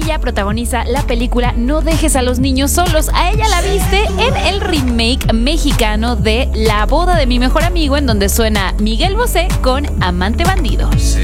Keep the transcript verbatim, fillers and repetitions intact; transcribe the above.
Ella protagoniza la película No dejes a los niños solos. A ella la viste en el remake mexicano de La boda de mi mejor amigo, en donde suena Miguel Bosé con Amante Bandido.